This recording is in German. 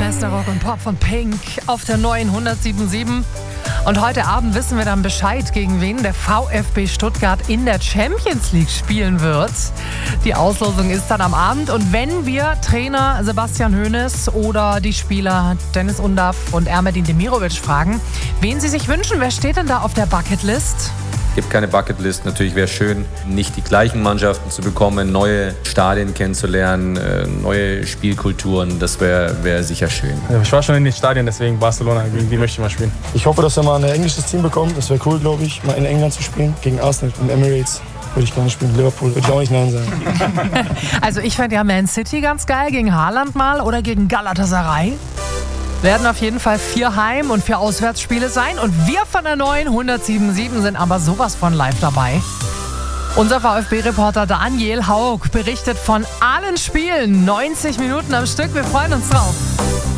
Bester Rock und Pop von Pink auf der neuen 107.7. Und heute Abend wissen wir dann Bescheid, gegen wen der VfB Stuttgart in der Champions League spielen wird. Die Auslosung ist dann am Abend. Und wenn wir Trainer Sebastian Hoeneß oder die Spieler Dennis Undaff und Ermedin Demirovic fragen, wen sie sich wünschen, wer steht denn da auf der Bucketlist? Es gibt keine Bucketlist. Natürlich wäre es schön, nicht die gleichen Mannschaften zu bekommen, neue Stadien kennenzulernen, neue Spielkulturen. Das wäre sicher schön. Ja, ich war schon in den Stadien, deswegen Barcelona, gegen die möchte ich mal spielen. Ich hoffe, dass wir mal ein englisches Team bekommen. Das wäre cool, glaube ich, mal in England zu spielen. Gegen Arsenal und Emirates würde ich gerne spielen. Liverpool würde ich auch nicht Nein sagen. Also ich fände ja Man City ganz geil, gegen Haaland mal oder gegen Galatasaray. Werden auf jeden Fall 4 Heim- und 4 Auswärtsspiele sein. Und wir von der neuen 107.7 sind aber sowas von live dabei. Unser VfB-Reporter Daniel Haug berichtet von allen Spielen. 90 Minuten am Stück. Wir freuen uns drauf.